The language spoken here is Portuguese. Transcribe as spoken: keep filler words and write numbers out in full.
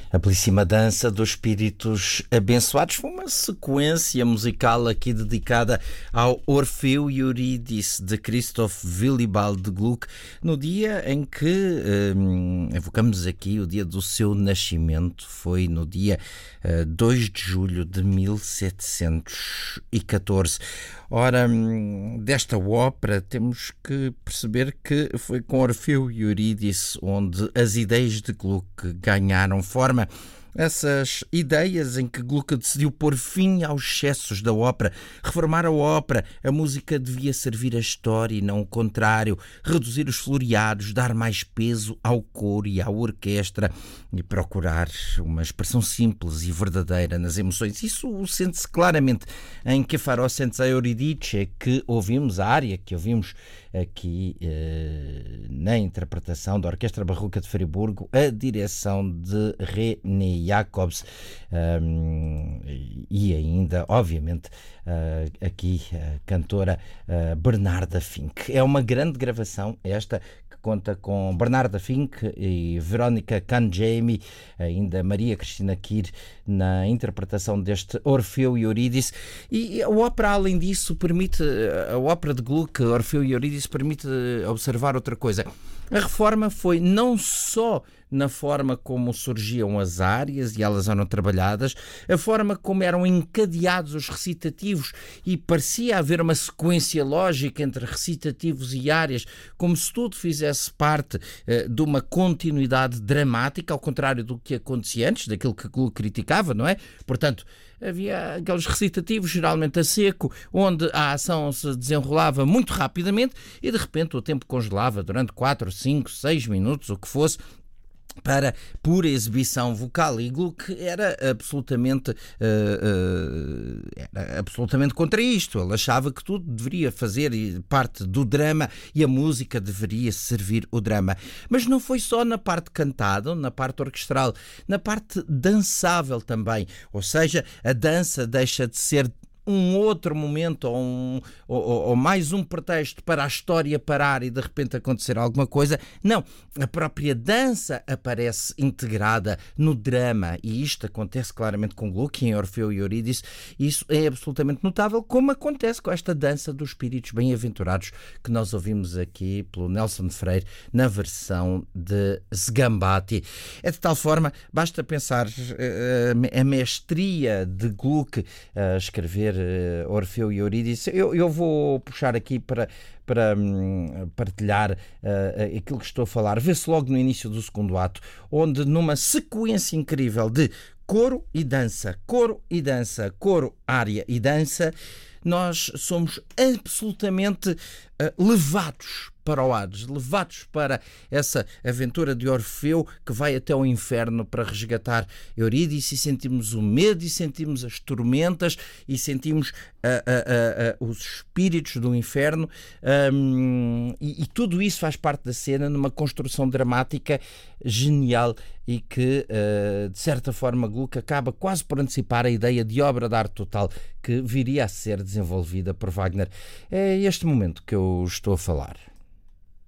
A belíssima dança dos espíritos abençoados foi uma sequência musical aqui dedicada ao Orfeu e Eurídice de Christoph Willibald Gluck, no dia em que hum, evocamos aqui o dia do seu nascimento. Foi no dia uh, dois de julho de mil setecentos e catorze. Ora, desta ópera temos que perceber que foi com Orfeu e Eurídice onde as ideias de Gluck ganharam forma. Essas ideias em que Gluck decidiu pôr fim aos excessos da ópera, reformar a ópera, a música devia servir a história e não o contrário, reduzir os floreados, dar mais peso ao coro e à orquestra e procurar uma expressão simples e verdadeira nas emoções. Isso sente-se claramente em Que farò senza Euridice, que ouvimos, a área que ouvimos aqui eh, na interpretação da Orquestra Barroca de Friburgo, a direção de René Jacobs, um, e ainda, obviamente, uh, aqui a cantora uh, Bernarda Fink. É uma grande gravação esta, que conta com Bernarda Fink e Verónica Cangemi, ainda Maria Cristina Kir na interpretação deste Orfeu e Eurídice. E a ópera, além disso, permite, a ópera de Gluck, Orfeu e Eurídice, permite observar outra coisa. A reforma foi não só na forma como surgiam as áreas e elas eram trabalhadas, a forma como eram encadeados os recitativos e parecia haver uma sequência lógica entre recitativos e áreas, como se tudo fizesse parte uh, de uma continuidade dramática, ao contrário do que acontecia antes, daquilo que Gluck criticava, não é? Portanto, havia aqueles recitativos, geralmente a seco, onde a ação se desenrolava muito rapidamente e de repente o tempo congelava durante quatro, cinco, seis minutos, o que fosse, para pura exibição vocal. E Gluck era absolutamente, uh, uh, era absolutamente contra isto. Ele achava que tudo deveria fazer parte do drama e a música deveria servir o drama. Mas não foi só na parte cantada, na parte orquestral, na parte dançável também. Ou seja, a dança deixa de ser um outro momento ou, um, ou, ou mais um pretexto para a história parar e de repente acontecer alguma coisa. Não, a própria dança aparece integrada no drama e isto acontece claramente com Gluck em Orfeu e Eurídice. Isso é absolutamente notável, como acontece com esta dança dos espíritos bem-aventurados que nós ouvimos aqui pelo Nelson Freire na versão de Sgambati. É de tal forma, basta pensar uh, a mestria de Gluck a uh, escrever Orfeu e Eurídice. Eu, eu vou puxar aqui para, para um, partilhar uh, aquilo que estou a falar. Vê-se logo no início do segundo ato, onde numa sequência incrível de coro e dança, coro e dança, coro, área e dança, nós somos absolutamente uh, levados para o Hades, levados para essa aventura de Orfeu que vai até o inferno para resgatar Eurídice, e sentimos o medo e sentimos as tormentas e sentimos uh, uh, uh, uh, os espíritos do inferno, um, e, e tudo isso faz parte da cena numa construção dramática genial e que, uh, de certa forma, Gluck acaba quase por antecipar a ideia de obra de arte total que viria a ser desenvolvida por Wagner. É este momento que eu estou a falar.